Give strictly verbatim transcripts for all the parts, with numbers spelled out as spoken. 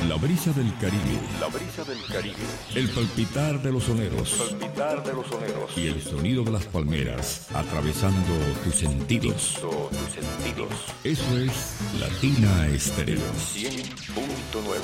La brisa del Caribe. La brisa del Caribe. El palpitar de los soneros. El palpitar de los soneros. Y el sonido de las palmeras atravesando tus sentidos. Tus sentidos. Eso es Latina Estéreo. cien punto nueve.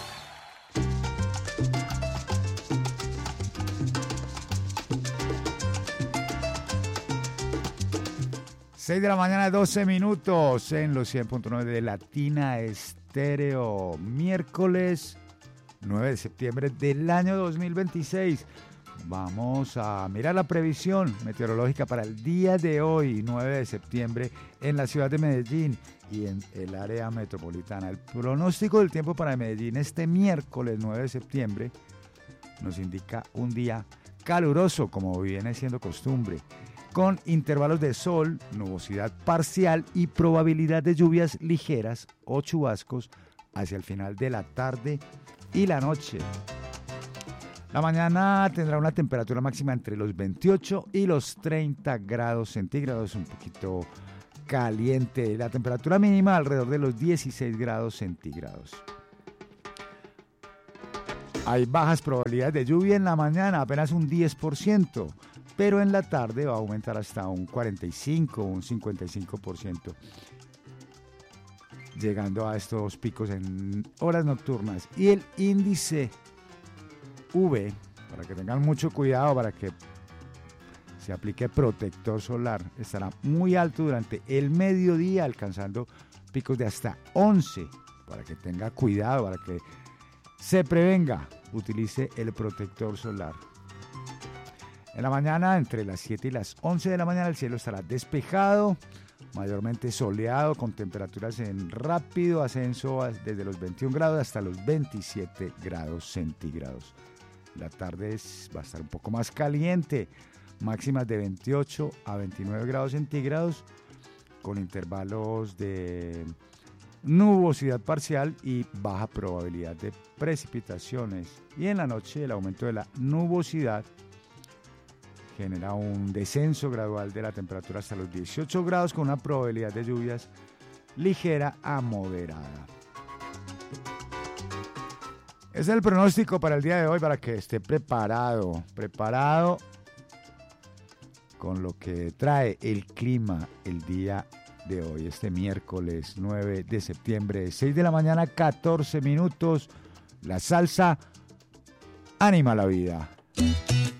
seis de la mañana, doce minutos en los cien punto nueve de Latina Estéreo. Miércoles nueve de septiembre del año dos mil veintiséis. Vamos a mirar la previsión meteorológica para el día de hoy, nueve de septiembre, en la ciudad de Medellín y en el área metropolitana. El pronóstico del tiempo para Medellín este miércoles nueve de septiembre nos indica un día caluroso, como viene siendo costumbre, con intervalos de sol, nubosidad parcial y probabilidad de lluvias ligeras o chubascos hacia el final de la tarde y la noche. La mañana tendrá una temperatura máxima entre los veintiocho y los treinta grados centígrados, un poquito caliente. La temperatura mínima alrededor de los dieciséis grados centígrados. Hay bajas probabilidades de lluvia en la mañana, apenas un diez por ciento. Pero en la tarde va a aumentar hasta un cuarenta y cinco o un cincuenta y cinco por ciento, llegando a estos picos en horas nocturnas. Y el índice U V, para que tengan mucho cuidado, para que se aplique protector solar, estará muy alto durante el mediodía, alcanzando picos de hasta once, para que tenga cuidado, para que se prevenga, utilice el protector solar. En la mañana, entre las siete y las once de la mañana, el cielo estará despejado, mayormente soleado, con temperaturas en rápido ascenso desde los veintiún grados hasta los veintisiete grados centígrados. La tarde es, va a estar un poco más caliente, máximas de veintiocho a veintinueve grados centígrados, con intervalos de nubosidad parcial y baja probabilidad de precipitaciones. Y en la noche, el aumento de la nubosidad genera un descenso gradual de la temperatura hasta los dieciocho grados, con una probabilidad de lluvias ligera a moderada. Ese es el pronóstico para el día de hoy, para que esté preparado, preparado con lo que trae el clima el día de hoy, este miércoles nueve de septiembre, seis de la mañana, catorce minutos. La salsa anima la vida.